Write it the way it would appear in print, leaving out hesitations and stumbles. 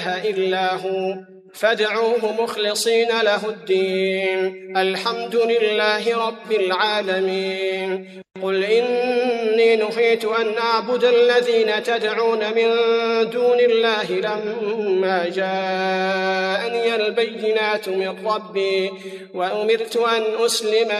إلا هو فادعوه مخلصين له الدين الحمد لله رب العالمين. قل إني نهيت أن أعبد الذين تدعون من دون الله لما جاءني البينات من ربي وأمرت أن أسلم